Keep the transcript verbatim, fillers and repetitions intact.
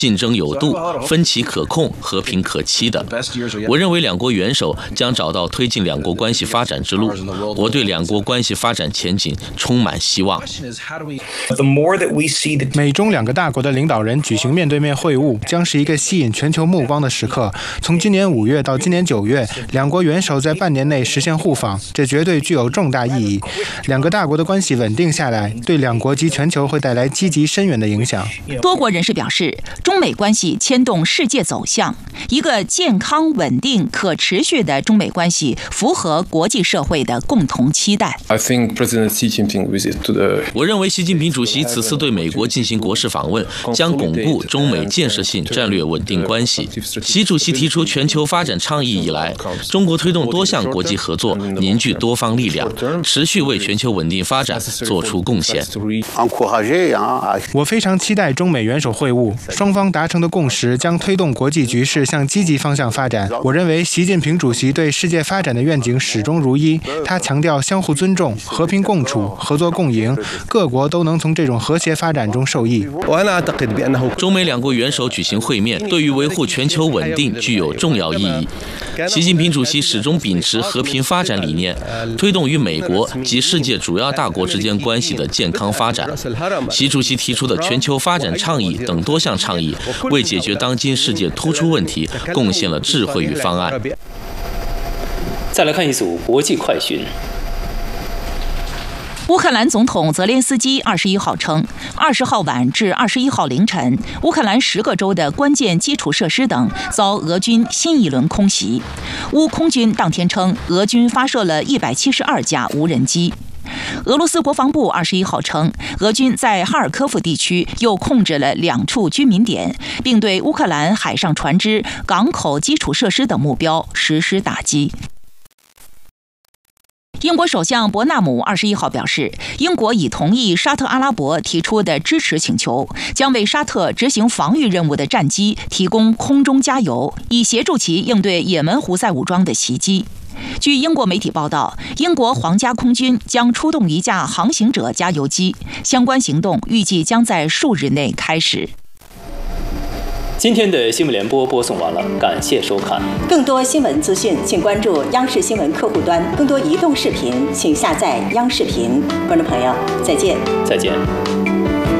竞争有度，分歧可控，和平可期的。我认为两国元首将找到推进两国关系发展之路。我对两国关系发展前景充满希望。 美中两个大国的领导人举行面对面会晤，将是一个吸引全球目光的时刻。从今年五月到今年九月，两国元首在半年内实现互访，这绝对具有重大意义。两个大国的关系稳定下来，对两国及全球会带来积极深远的影响。 多国人士表示，中美关系牵动世界走向，一个健康、稳定、可持续的中美关系符合国际社会的共同期待。 我认为习近平主席此次对美国进行国事访问，将巩固中美建设性战略稳定关系。习主席提出全球发展倡议以来，中国推动多项国际合作，凝聚多方力量，持续为全球稳定发展做出贡献。 我非常期待中美元首会晤，双方达成的共识将推动国际局势向积极方向发展。我认为习近平主席对世界发展的愿景始终如一，他强调相互尊重、和平共处、合作共赢，各国都能从这种和谐发展中受益。 中美两国元首举行会面，对于维护全球稳定具有重要意义。习近平主席始终秉持和平发展理念，推动与美国及世界主要大国之间关系的健康发展。习主席提出的全球发展倡议等多项倡议，为解决当今世界突出问题贡献了智慧与方案。 再来看一组国际快讯。 乌克兰总统泽连斯基二十一号称，二十号晚至二十一号凌晨，乌克兰十个州的关键基础设施等遭俄军新一轮空袭。乌空军当天称，俄军发射了一百七十二架无人机。俄罗斯国防部二十一号称，俄军在哈尔科夫地区又控制了两处居民点，并对乌克兰海上船只、港口基础设施等目标实施打击。英国首相伯纳姆二十一号表示，英国已同意沙特阿拉伯提出的支持请求，将为沙特执行防御任务的战机提供空中加油，以协助其应对也门胡塞武装的袭击。据英国媒体报道，英国皇家空军将出动一架航行者加油机，相关行动预计将在数日内开始。 今天的新闻联播播送完了，感谢收看。 更多新闻资讯，请关注央视新闻客户端；更多移动视频，请下载央视频。观众朋友，再见。 再见。